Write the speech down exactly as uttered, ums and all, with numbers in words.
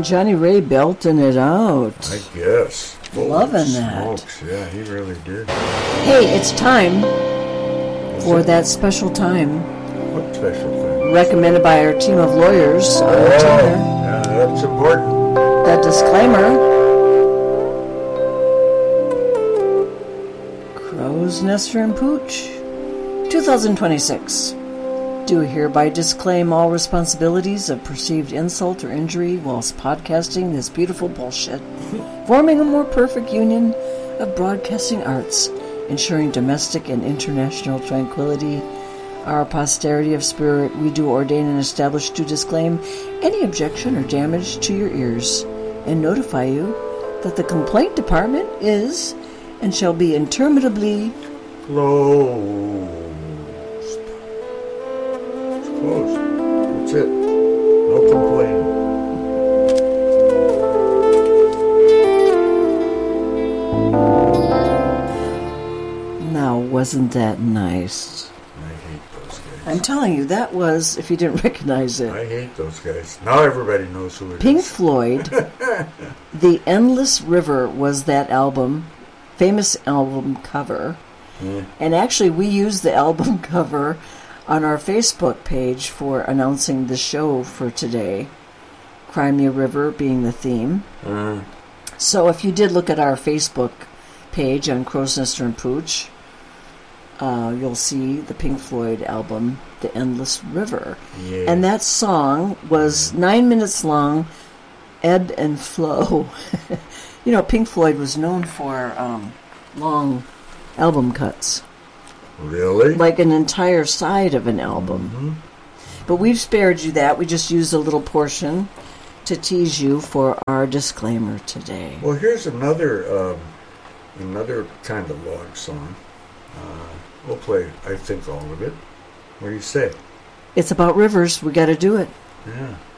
Johnny Ray belting it out. I guess. Loving that. Smokes. Yeah, he really did. Hey, it's time Is for it? that special time What special thing? recommended by our team of lawyers on Oh, our Tinder. yeah, that's important. That disclaimer. Crow's Nester and Pooch, twenty twenty-six. Do hereby disclaim all responsibilities of perceived insult or injury whilst podcasting this beautiful bullshit, forming a more perfect union of broadcasting arts, ensuring domestic and international tranquility. Our posterity of spirit, we do ordain and establish to disclaim any objection or damage to your ears, and notify you that the complaint department is and shall be interminably Closed. It's closed. That's it. No complaining. Now, wasn't that nice? I hate those guys. I'm telling you, that was, if you didn't recognize it, I hate those guys. Now everybody knows who it Pink is. Floyd. The Endless River was that album, famous album cover. Yeah. And actually, we used the album cover on our Facebook page for announcing the show for today. Crimea River being the theme. Uh, So if you did look at our Facebook page on Crow's Nester and Pooch, uh, you'll see the Pink Floyd album, The Endless River. yeah. And that song was nine minutes long, ebb and flow. You know, Pink Floyd was known for um, long album cuts, Really? like an entire side of an album. Mm-hmm. But we've spared you that. We just used a little portion to tease you for our disclaimer today. Well, here's another um, another kind of log song. Uh, we'll play, I think, all of it. What do you say? It's about rivers. We got to do it. Yeah.